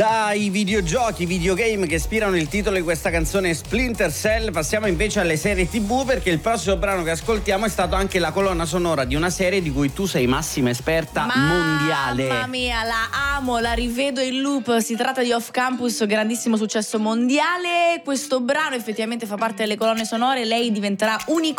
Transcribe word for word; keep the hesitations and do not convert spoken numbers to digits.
Dai videogiochi, videogame che ispirano il titolo di questa canzone Splinter Cell, passiamo invece alle serie tivù, perché il prossimo brano che ascoltiamo è stato anche la colonna sonora di una serie di cui tu sei massima esperta mondiale. Mamma mia, la amo, la rivedo in loop. Si tratta di Off Campus, grandissimo successo mondiale. Questo brano effettivamente fa parte delle colonne sonore, lei diventerà un'icona